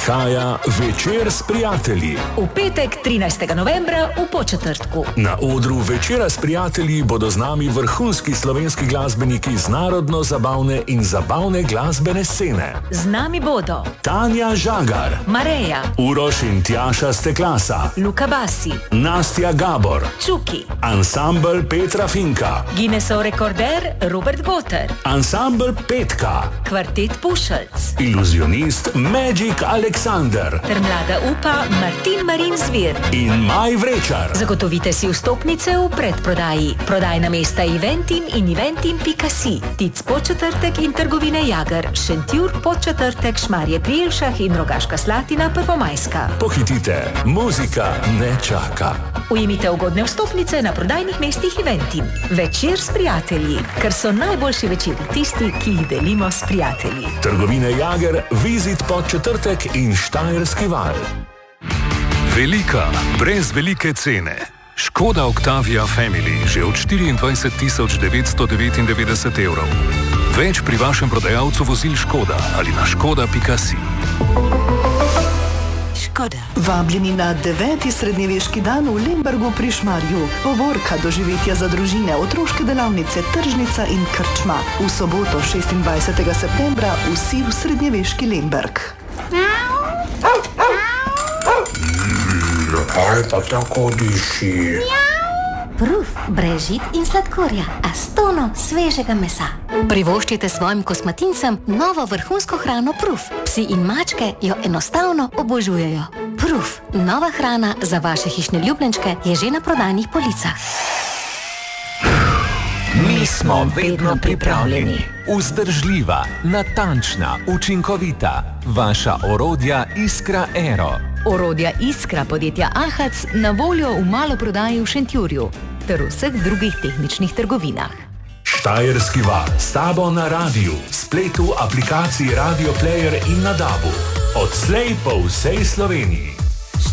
prihaja Večer s prijatelji. V petek 13. novembra v Podčetrtku. Na odru Večera s prijatelji bodo z nami vrhunski slovenski glasbeniki z narodno-zabavne in zabavne glasbene scene. Z nami bodo Tanja Žagar, Mareja, Uroš in Tjaša Steklasa, Luka Basi, Nastja Gabor, Čuki, ansambl Petra Finka, Guinnessov rekorder Robert Goter, ansambl Petka, kvartet Pušelc, iluzionist Magic Alexander ter mlada upa Martin Marin Zvir in Maj Vrečar. Zagotovite si vstopnice v predprodaji. Prodajna mesta Eventim in Eventim.si, Tic Podčetrtek in trgovine Jager, Šentjur Podčetrtek, Šmarje pri Jelšah in Rogaška Slatina Prvomajska. Pohitite, muzika ne čaka. Ujemite ugodne vstopnice na prodajnih mestih Eventim. Večer s prijatelji, ker so najboljši večeri tisti, ki jih delimo s prijatelji. Trgovine Jager, Vizit Podčetrtek in Štajerski val. Velika, brez velike cene. Škoda Octavia Family že od 24.999 evrov. Več pri vašem prodajalcu vozil Škoda ali na škoda.si. Škoda. Vabljeni na 9. srednjeveški dan v Lembergu pri Šmarju. Povorka, doživetja za družine, otroške delavnice, tržnica in krčma. V soboto 26. septembra vsi v srednjeveški Lemberg. Kaj pa tako diši? Proof, brez žit in sladkorja, a s tono svežega mesa. Privoščite svojim kosmatincem novo vrhunsko hrano Proof. Psi in mačke jo enostavno obožujejo. Proof, nova hrana za vaše hišne ljubljenčke, je že na prodajnih policah. Mi smo vedno pripravljeni. Vzdržljiva, natančna, učinkovita. Vaša orodja Iskra Aero. Orodja Iskra podjetja Ahac na voljo v maloprodaji v Šentjurju ter vseh drugih tehničnih trgovinah. Štajerski val, s tabo na radiju, spletu, aplikaciji Radio Player in na DAB-u. Odslej po vsej Sloveniji.